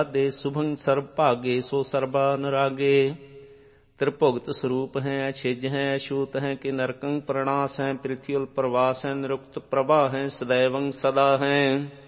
ਦੇ ਸੁਭੰ ਸਰਬ ਭਾਗੇ ਸੋ ਸਰਬਾ ਨਰਾਗੇ। त्रिभुगत स्वरूप हैं छिज हैं अछूत हैं कि नरकं प्रणास हैं पृथ्वी प्रवास हैं निरुक्त प्रभा हैं सदैवं सदा हैं।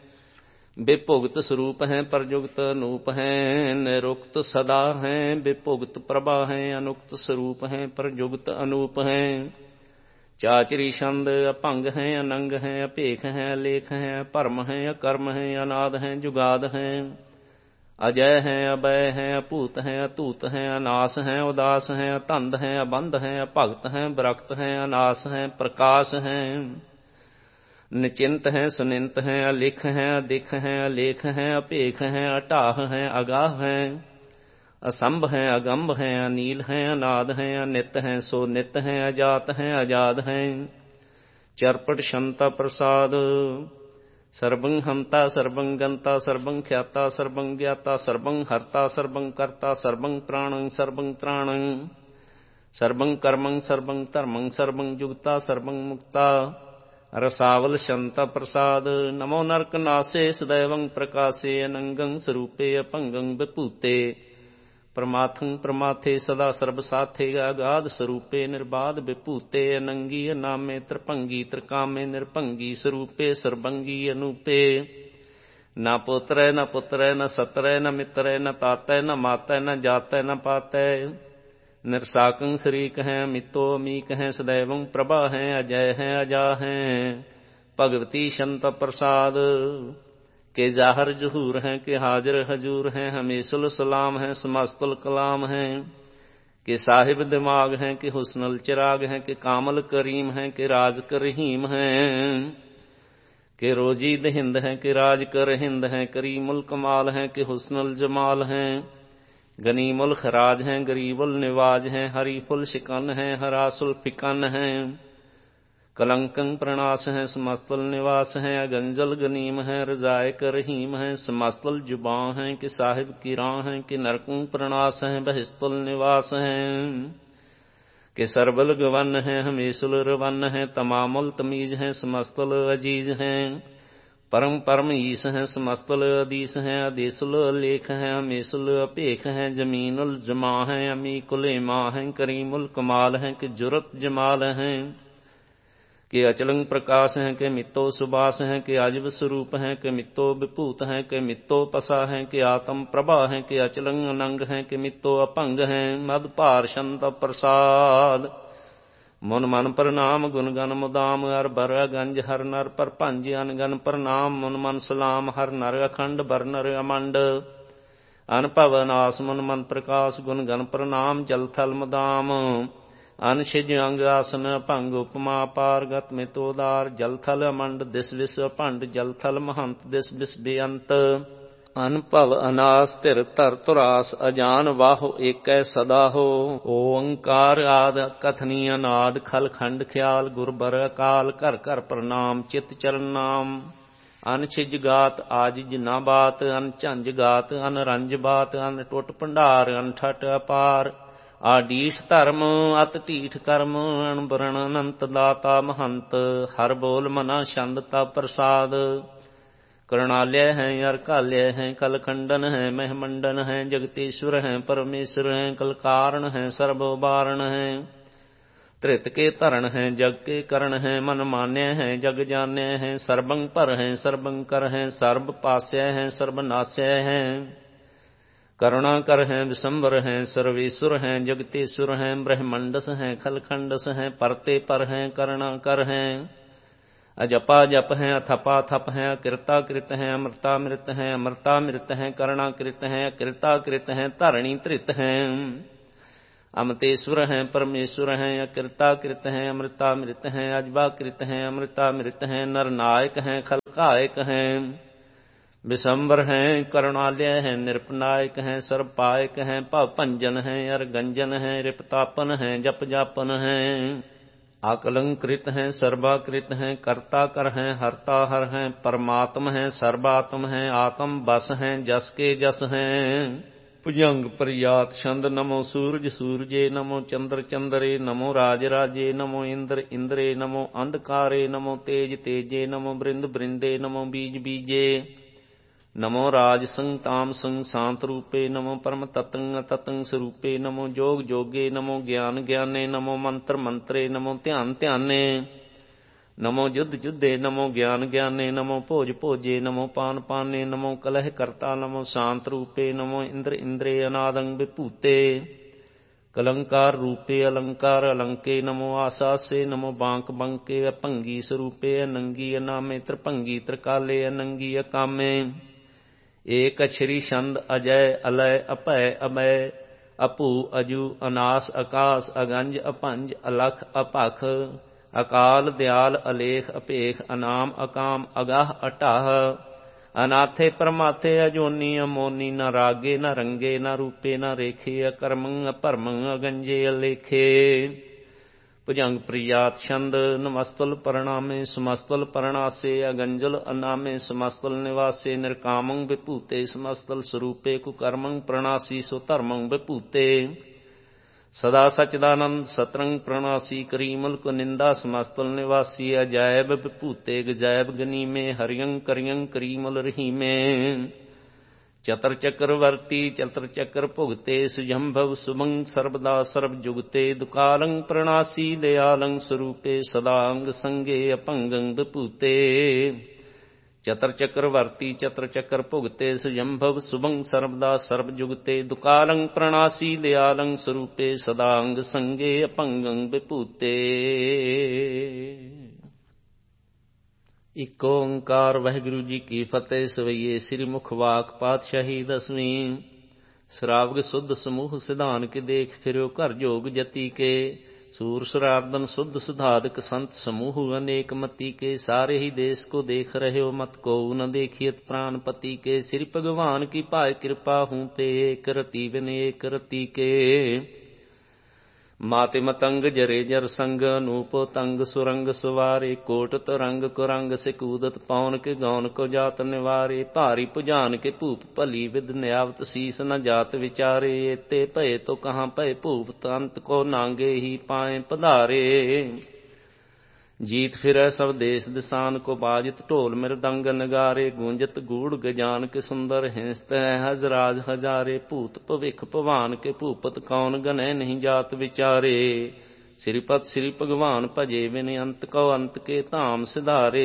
विभुगत स्वरूप हैं परजुगत अनूप हैं निरुक्त सदा हैं विभुगत प्रभा हैं अनुक्त स्वरूप हैं परजुगत अनूप हैं। चाचरी छंद अभंग हैं अनंग हैं अभेख हैं अलेख हैं भरम हैं अकर्म हैं अनाद हैं जुगाद हैं। अजय हैं अभय हैं अभूत हैं अतूत हैं अनास हैं उदास हैं अतंद हैं अबंध हैं अभगत हैं विरक्त हैं अनास हैं प्रकाश हैं। निचिंत हैं सुनिंत हैं अलिख हैं अधिख हैं अलेख हैं अपेख हैं अटाह हैं अगाह हैं। असंभ हैं अगंभ हैं अनील हैं अनाद हैं अनित हैं सो नित हैं अजात हैं आजाद हैं। चरपट क्षमता प्रसाद सर्वं हंता सर्वं गंता सर्वं ख्याता सर्वं ज्ञाता सर्वं हर्ता सर्वं कर्ता सर्वं प्राणं सर्वं त्राणं सर्वं कर्मं सर्वं धर्मं सर्वं जुगता सर्वं मुक्ता। रसावल शंता प्रसाद नमो नरक नासे सदैवं प्रकाशे अनंगं स्वरूपे अपंगं विभूते। परमाथं प्रमाथे सदा सर्ब साथे अगाध स्वरूपे निर्बाध विभूते अनंगी अनामे त्रिभंगी त्रिकामे निर्भंगी स्वरूपे सर्वंगी अनूपे। न पुत्र न पुत्र न सत्र न मित्र न तातै न मातै न जातै न पातै। निरसाकं शरीक हैं मितो अमीक हैं सदैवं प्रभा हैं अजय हैं अजा हैं। भगवती शंत प्रसाद के जाहर जहूर हैं के हाजिर हजूर हैं हमेशुल सलाम हैं समस्तुल कलाम हैं। के साहिब दिमाग हैं के हुस्नुल चिराग हैं के कामल करीम हैं के राज करहीम हैं। के रोजी दहिंद हैं के राज कर हिंद हैं करीमुल कमाल हैं के हुस्नुल जमाल हैं। गनीमुल खराज हैं गरीबुल निवाज हैं हरीफुल शिकन हैं हरासुल फिकन हैं। कलंकं प्रणास हैं समस्तुल निवास हैं अगंजल गनीम हैं रजाय करहीम हैं समस्तुल जुबां हैं कि साहिब की राह हैं कि नरकं प्रणास हैं बहिस्तुल निवास हैं। कि सरबल गवन हैं हमेशुल रवन हैं तमामुल तमीज हैं समस्तुल अजीज हैं। परम परम ईस हैं समस्तुल अदीस हैं अदेसुल अलेख हैं हमेशुल अपेख हैं जमीनुल जमा हैं अमी कुलेमा हैं करीमुल कमाल हैं कि जुरत जमाल हैं। के अचलंग प्रकाश हैं के मित्तो सुबास हैं के आजिब स्वरूप हैं के मित्तो विभूत हैं के मित्तो पसा हैं के आत्म प्रभा हैं के अचलंग अनंग हैं के मित्तो अपंग हैं। मद भार शंत प्रसाद मुन मन प्रणाम गुण गन मुदाम अर बर गंज हर नर पर भंज अनगन प्रणाम मुन मन सलाम हर नर अखंड बर नर अमंड। अनभव नास मुन मन प्रकाश गुण गन प्रणाम जल थल मुदाम। अनशिज अंग आसन भंग उपमा पारगत मितोदार जल थल अमंड दिस विस भंड जल थल महंत दिस विस बेअंत। अनभव अनास तिर तर तुरास अजान वाहो एकै सदा हो। ओंकार आद कथनी अनाद खल खंड ख्याल गुरबर अकाल कर कर प्रणाम चित चरण नाम। अनछिज गात आजिज ना बात अनझंझ गात अनरंज बात अन टुट भंडार अनठट अपार। आडीठ धर्म अत ढीठ कर्म अणबरण अनंत दाता महंत। हर बोल मना छंद तब प्रसाद। करुणालय हैं अरकालय हैं कलखंडन हैं महमंडन हैं जगतेश्वर हैं परमेश्वर हैं कलकारण हैं सर्वोबारण हैं। त्रित के तरण हैं जग के करण हैं मन मान्य हैं जग जान्य हैं। सर्वं पर हैं सर्वं कर हैं सर्व पास्य हैं सर्वनाश्य हैं। करुणा कर हैं विशंबर हैं सर्वेश्वर हैं जगतेश्वर हैं ब्रह्मंडस हैं खलखंडस हैं परते पर हैं करुणा कर हैं। अजपा जप हैं अथपा थप हैं अकृता कृत हैं अमृतामृत हैं अमृतामृत हैं करुणाकृत हैं अकृताकृत हैं धरणी धृत हैं। अमतेश्वर हैं परमेश्वर हैं अकृताकृत हैं अमृतामृत हैं अजबाकृत हैं अमृतामृत हैं नरनायक हैं खलकायक हैं। विशंबर हैं करुणालय हैं निरपनायक हैं सर्वपायक हैं भवभंजन हैं अरगंजन हैं रिपतापन हैं जप जापन हैं। आकलंकृत हैं सर्वाकृत हैं कर्ता कर हैं हरता हर हैं परमात्म हैं सर्वात्म हैं आत्म बस हैं जस के जस हैं। भुजंग प्रयात छंद नमो सूरज सूरजे नमो चंद्र चंद्रे नमो राज राजे नमो इंद्र इंद्रे नमो अंधकारे नमो तेज तेजे नमो बृंद बृंदे नमो बीज बीजे। ਨਮੋ ਰਾਜ ਸੰਗ ਤਾਮ ਸੰਗ ਸ਼ਾਂਤ ਰੂਪੇ ਨਮੋ ਪਰਮ ਤਤੰ ਅਤਤੰ ਸਰੂਪੇ ਨਮੋ ਜੋਗ ਜੋਗੇ ਨਮੋ ਗਿਆਨ ਗਿਆਨੇ ਨਮੋ ਮੰਤਰ ਮੰਤਰੇ ਨਮੋ ਧਿਆਨ ਧਿਆਨੇ ਨਮੋ ਜੁਧ ਜੁਧੇ ਨਮੋ ਗਿਆਨ ਗਿਆਨੇ ਨਮੋ ਭੋਜ ਭੋਜੇ ਨਮੋ ਪਾਨ ਪਾਨੇ ਨਮੋ ਕਲਹ ਕਰਤਾ ਨਮੋ ਸ਼ਾਂਤ ਰੂਪੇ ਨਮੋ ਇੰਦਰ ਇੰਦਰੇ ਅਨਾਦੰ ਵਿਭੂਤੇ ਕਲੰਕਾਰ ਰੂਪੇ ਅਲੰਕਾਰ ਅਲੰਕੇ ਨਮੋ ਆਸਾਸੇ ਨਮੋ ਬਾਂਕ ਬੰਕੇ ਅਭੰਗੀ ਸਰੂਪੇ ਅਨੰਗੀ ਅਨਾਮੇ ਤ੍ਰਿਭੰਗੀ ਤ੍ਰਿਕਾਲੇ ਅਨੰਗੀ ਅਕਾਮੇ ਏਕ ਅਛਰੀ ਛੰਦ ਅਜੈ ਅਲੈ ਅਭੈ ਅਮੈ ਅਭੂ ਅਜੂ ਅਨਾਸ ਆਕਾਸ ਅਗੰਜ ਅਭੰਜ ਅਲਖ ਅਭਖ ਅਕਾਲ ਦਿਆਲ ਅਲੇਖ ਅਭੇਖ ਅਨਾਮ ਅਕਾਮ ਅਗਾਹ ਅਟਾਹ ਅਨਾਥੇ ਪਰਮਾਥੇ ਅਜੋਨੀ ਅਮੋਨੀ ਨ ਰਾਗੇ ਨ ਰੰਗੇ ਨ ਰੂਪੇ ਨ ਰੇਖੇ ਅਕਰਮੰ ਅਭਰਮੰ ਅਗੰਜੇ ਅਲੇਖੇ ਭੁਜੰਗ ਪ੍ਰਿਆਤ ਛੰਦ ਨਮਸਤਲ ਪਰਣਾਮੇ ਸਮਸਤਲ ਪਰਣਾਸੇ ਅਗੰਜਲ ਅਨਾਮੇ ਸਮਸਤਲ ਨਿਵਾਸੇ ਨਿਰਕਾਮੰ ਵਿਭੂਤੇ ਸਮਸਤਲ ਸਰੂਪੇ ਕੁਕਰਮੰ ਪ੍ਰਣਾਸੀ ਸੋ ਧਰਮੰ ਵਿਭੂਤੇ ਸਦਾ ਸਚਦਾਨੰਦ ਸਤਰੰਗ ਪ੍ਰਣਾਸੀ ਕਰੀਮਲ ਕੋ ਨਿੰਦਾ ਸਮਸਤਲ ਨਿਵਾਸੀ ਅਜਾਇਬ ਵਿਭੂਤੇ ਗਜਾਇਬ ਗਨੀਮੇ ਹਰਿਯੰ ਕਰਿਯੰ ਕਰੀਮਲ ਰਹੀਮੇ ਚਤਰ ਚੱਕਰ ਵਰਤੀ ਚਤਰ ਚੱਕਰ ਭੁਗਤੇ ਸੁਜੰਭਵ ਸੁਭੰ ਸਰਬਦਾ ਸਰਬ ਜੁਗਤੇ ਦੁਕਾਲੰ ਪ੍ਰਣਾਸੀ ਦਿਆਲੰ ਸਰੂਪੇ ਸਦਾੰਗ ਸੰਗੇ ਅਭੰਗੰ ਵਿਭੂਤੇ ਚਤਰ ਚੱਕਰ ਵਰਤੀ ਚਤਰ ਚੱਕਰ ਭੁਗਤੇ ਸੁਜੰਭਵ ਸੁਭੰ ਸਰਬਦਾ ਸਰਬ ਜੁਗਤੇ ਦੁਕਾਲੰ ਪ੍ਰਣਾਸੀ ਦਿਆਲੰ ਸਰੂਪੇ ਸਦਾੰਗ ਸੰਗੇ ਅਭੰਗੰ ਵਿਭੂਤੇ। ਇਕ ਓੰਕਾਰ ਵਾਹਿਗੁਰੂ ਜੀ ਕੀ ਫਤਿਹ। ਸਵਈਏ ਸ੍ਰੀ ਮੁਖ ਵਾਕ ਪਾਤਸ਼ਾਹੀ ਦਸਵੀਂ। ਸ਼ਰਾਵਗ ਸੁਧ ਸਮੂਹ ਸਿਧਾਨ ਕੇ ਦੇਖ ਫਿਰਿਓ ਘਰ ਜੋਗ ਜਤੀ ਕੇ ਸੂਰ ਸਰਾਰਦਨ ਸੁਧ ਸੁਧਾਦਕ ਸੰਤ ਸਮੂਹ ਅਨੇਕ ਮਤੀ ਕੇ ਸਾਰੇ ਹੀ ਦੇਸ਼ ਕੋ ਦੇਖ ਰਹੇ ਹੋ ਮਤ ਕੋ ਨ ਦੇਖੀਤ ਪ੍ਰਾਨ ਪਤੀ ਕੇ ਸ੍ਰੀ ਭਗਵਾਨ ਕੀ ਭਾਇ ਕਿਰਪਾ ਹੂੰ ਤੇ ਏਕ ਰਤੀ ਬਿਨ ਏਕ ਰਤੀ ਕੇ ਮਾਤੇ ਮਤੰਗ ਜਰੇ ਜਰ ਸੰਗ ਅਨੂਪ ਤੰਗ ਸੁਰੰਗ ਸੁਵਾਰੇ ਕੋਟ ਤਰੰਗ ਕੁਰੰਗ ਸਿਕੂਦਤ ਪੌਨ ਕੇ ਗੌਨ ਕੋ ਜਾਤ ਨਿਵਾਰੇ ਭਾਰੀ ਭੁਜਾਨ ਕੇ ਭੂਪ ਭਲੀ ਵਿਦ ਨਿਆਵਤ ਸੀਸ ਨ ਜਾਤ ਵਿਚਾਰੇ ਏਤੇ ਭਏ ਤੋ ਕਹਾਂ ਭਏ ਭੂਪ ਅੰਤ ਕੋ ਨਾਂਗੇ ਹੀ ਪਾਏ ਪਧਾਰੇ ਜੀਤ ਫਿਰੈ ਸਭ ਦੇਸ ਦਿਸਾਨ ਕੋ ਬਾਜਤ ਢੋਲ ਮਿਰਦੰਗ ਨਗਾਰੇ ਗੂੰਜਤ ਗੂੜ ਗਜਾਨ ਕੇ ਸੁੰਦਰ ਹਿੰਸਤ ਹੈ ਹਜ਼ਰਾਜ ਹਜ਼ਾਰੇ ਭੂਤ ਭਵਿਖ ਭਵਾਨ ਕੇ ਭੂਪਤ ਕੌਣ ਗਨੈ ਨਹੀਂ ਜਾਤ ਵਿਚਾਰੇ ਸ੍ਰੀਪਤ ਸ੍ਰੀ ਭਗਵਾਨ ਭਜੇ ਬਿਨ ਅੰਤ ਕਉ ਅੰਤ ਕੇ ਧਾਮ ਸਿਧਾਰੇ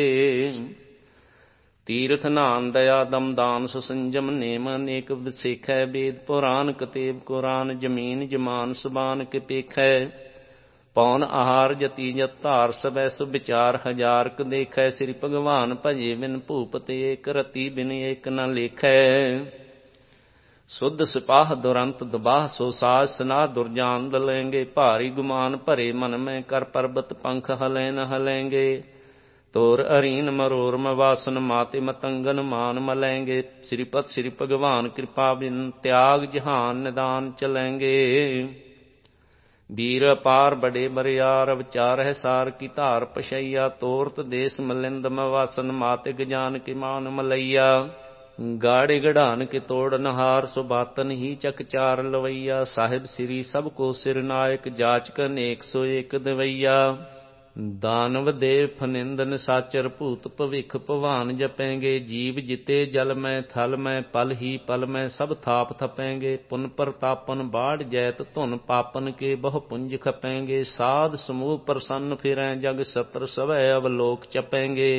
ਤੀਰਥ ਨਾਨ ਦਇਆ ਦਮ ਦਾਨ ਸੁਸੰਜਮ ਨੇਮ ਅਨੇਕ ਵਿਸੇਖੈ ਵੇਦ ਪੁਰਾਨ ਕਤੇਬ ਕੁਰਾਨ ਜਮੀਨ ਜਮਾਨ ਸੁਬਾਨ ਕੇ ਪੇਖੈ ਪੌਨ ਆਹਾਰ ਜਤੀ ਜਤ ਧਾਰ ਸਬੈ ਸੁ ਵਿਚਾਰ ਹਜ਼ਾਰ ਕ ਦੇਖੈ ਸ੍ਰੀ ਭਗਵਾਨ ਭਜੇ ਬਿਨ ਭੂਪਤ ਏਕ ਰਤੀ ਬਿਨ ਏਕ ਨ ਲੇਖੈ ਸੁਧ ਸਿਪਾਹ ਦੁਰੰਤ ਦਬਾਹ ਸੋ ਸਾਜ ਸਨਾਹ ਦੁਰਜਾਨ ਦਲੈਂਗੇ ਭਾਰੀ ਗੁਮਾਨ ਭਰੇ ਮਨ ਮੈਂ ਕਰ ਪਰਬਤ ਪੰਖ ਹਲੈ ਨ ਹਲੈਂਗੇ ਤੋਰ ਅਰੀਨ ਮਰੋਰ ਮਵਾਸਨ ਮਾਤੇ ਮਤੰਗਨ ਮਾਨ ਮਲੈਂਗੇ ਸ੍ਰੀਪਤ ਸ੍ਰੀ ਭਗਵਾਨ ਕਿਰਪਾ ਬਿਨ ਤਿਆਗ ਜਹਾਨ ਨਿਦਾਨ ਚਲੈਂਗੇ ਵੀਰ ਅਪਾਰ ਬੜੇ ਬਰਿਆਰ ਵਿਚਾਰ ਹੈ ਸਾਰ ਕੀ ਧਾਰ ਪਸ਼ਈਆ ਤੋਰਤ ਦੇਸ ਮਲਿੰਦ ਮਵਾਸਨ ਮਾਤੇ ਗਜਾਨ ਕੀ ਮਾਨ ਮਲਈਆ ਗਾੜੇ ਗੜਾਨ ਕੇ ਤੋੜ ਨਹਾਰ ਸੁਬਾਤਨ ਹੀ ਚੱਕ ਚਾਰ ਲਵਈਆ ਸਾਹਿਬ ਸ੍ਰੀ ਸਭ ਕੋ ਸਿਰ ਨਾਇਕ ਜਾਚਕ ਅਨੇਕ ਸੋ ਏਕ ਦਵਈਆ ਦਾਨਵ ਦੇਵ ਫਨਿੰਦ ਨਿਸਾਚਰ ਭੂਤ ਭਵਿਖ ਭਵਾਨ ਜਪੈਂਗੇ ਜੀਵ ਜਿਤੇ ਜਲ ਮੈਂ ਥਲ ਮੈਂ ਪਲ ਹੀ ਪਲ ਮੈਂ ਸਭ ਥਾਪ ਥਪੈਂਗੇ ਪੁਨ ਪ੍ਰਤਾਪਨ ਬਾੜ ਜੈਤ ਧੁਨ ਪਾਪਨ ਕੇ ਬਹੁ ਪੁੰਜ ਖਪੈਂਗੇ ਸਾਧ ਸਮੂਹ ਪ੍ਰਸੰਨ ਫਿਰੈ ਜਗ ਸਤਰ ਸਭੈ ਅਵਲੋਕ ਚਪੈਂਗੇ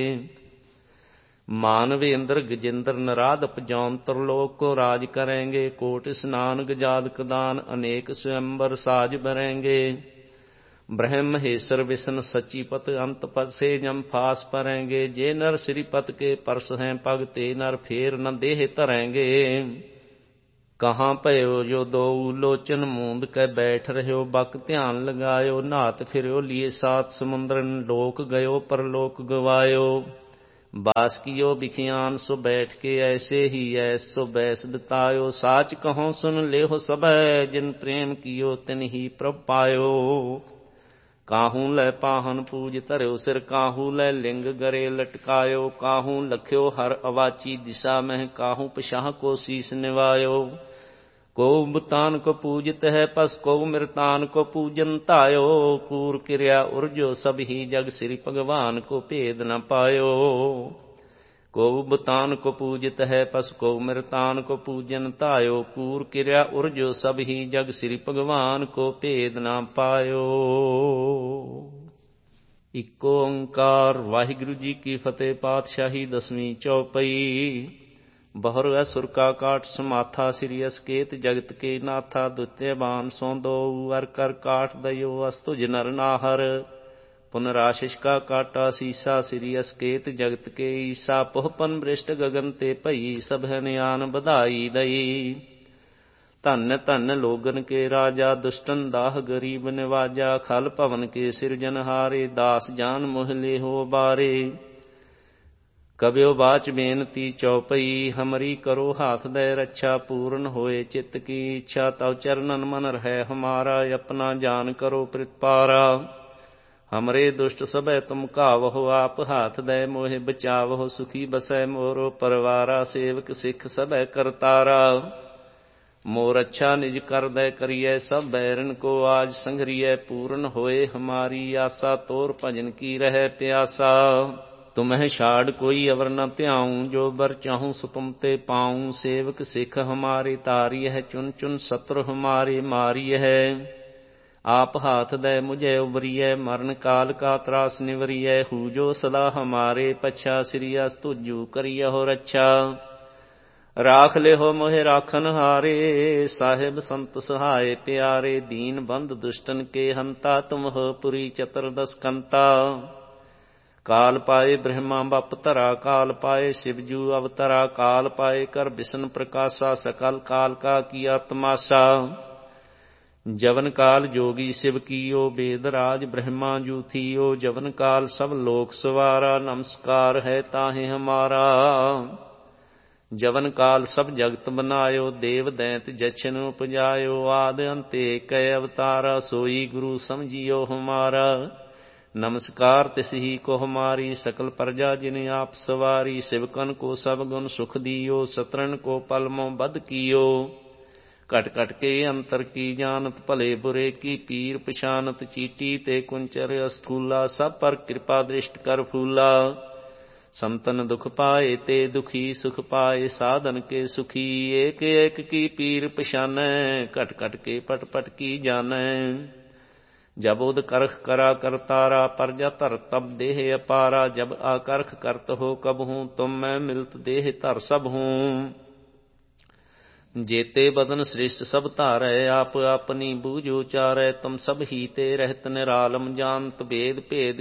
ਮਾਨਵ ਇੰਦਰ ਗਜਿੰਦਰ ਨਰਾਧ ਪਜੌਨ ਤਰਲੋਕ ਕੋ ਰਾਜ ਕਰੈਂਗੇ ਕੋਟ ਇਸਨਾਨ ਗਜਾਦ ਕਦਾਨ ਅਨੇਕ ਸਵੰਬਰ ਸਾਜ ਬਰੈਂਗੇ ब्रह्म महेश्वर विष्णु सचीपत अंत पद से जम फास परेंगे जे नर श्रीपत के परस हैं पग ते नर फेर न देह धरेंगे कहाँ पयो जो दो लोचन मूंद कै बैठ रह्यो बक ध्यान लगायो नात फिरो लिए सात समुद्र लोक गयो परलोक गवायो बास कियो बिखियान सो बैठ के ऐसे ही ऐसो बैस बितायो साच कहो सुन लेहो सब जिन प्रेम कियो तिन ही प्रभ पायो काहू लै पाहन पूज धर्यो सिर काहू लै लिंग गरे लटकायो काहू लख्यो हर अवाची दिशा मह काहू पशाह को शीस निवायो को बुतान को पूजत है पस को मृतान को पूजन तायो कूर क्रिया उर्जो सब ही जग श्री भगवान को भेद न पायो को बुतान को पूजित है पस को मृतान को पूजन तायो कूर किर्या उर्जो सब ही जग श्री भगवान को भेद ना पायो। इको ओंकार। वाहिगुरु जी की फतेह। पातशाही 10वीं चौपाई। बहुर असुर का काट समाथा श्री असकेत जगत के नाथा द्वितीय बान सो दो अर कर काट दयो अस्तुज नर नाहर। पुनराशिष का काटा सीसा श्री असकेत जगत के ईसा पोहपन भ्रिष्ट गगन ते भई सब नियान बधाई दई। धन धन लोगन के राजा दुष्टन दाह गरीब निवाजा खल पवन के सिरजनहारे दास जान मोहले हो बारे। कब्यो बाच बेनती चौपई हमरी करो हाथ दे रक्षा पूर्ण होए चित्त की इच्छा तव चरणन मन रहे हमारा अपना जान करो प्रतिपारा। हमरे दुष्ट सबे तुम कावहो आप हाथ दे मोहे बचावहो सुखी बसै मोरो परवारा। सेवक सिख सबे करतारा मोर अच्छा निज कर दे करिए सब बैरन को आज संघरिए। पूर्ण होए हमारी आशा तोर भजन की रह प्यासा। तुम्हें छाड़ कोई अवर न त्याऊं जो बर चाहूं सो तुम ते पाऊं। सेवक सिख हमारे तारी है चुन चुन शत्रु हमारे मारी है। आप हाथ दे मुझे उबरिय मरण काल का त्रास निवरिय। हूजो सदा हमारे पच्छा श्री अस तुझू करिय हो रक्षा। राख ले हो मोहे राखन हारे साहिब संत सहाय प्यारे। दीन बंद दुष्टन के हंता तुम हो पुरी चतुर्दश कंता। काल पाए ब्रह्मा बप धरा काल पाए शिवजू अवतरा। काल पाए कर विष्णु प्रकाशा सकल काल का किया तमाशा। जवन काल जोगी शिव कीओ वेद राज ब्रह्मा जू थियो। जवन काल सब लोक सवारा नमस्कार है ताहे हमारा। जवन काल सब जगत बनायो देव दैत जछन उपजायो। आद अंते कै अवतारा सोई गुरु समझियो हमारा। नमस्कार तिस ही को हमारी सकल प्रजा जिन आप सवारी। शिवकन को सब गुण सुख दियो शत्रुन को पलमों बद कियो। कट कट के अंतर की जानत भले बुरे की पीर पछानत। चीटी ते कुंचर अस्थूला सब पर कृपा दृष्ट कर फूला। संतन दुख पाए ते दुखी सुख पाए साधन के सुखी। एक एक की पीर पछानै कट कट के पट पट की जानै। जब उद करख करा करतारा प्रजा धर तब देह अपारा। जब आकर्ख करत हो कब हूँ तुम मैं मिलत देह धर सब हूँ। जेते बदन श्रेष्ठ सब धारै आप अपनी बूझ उचारै। तुम सब ही ते रहत निरालम जानत भेद भेद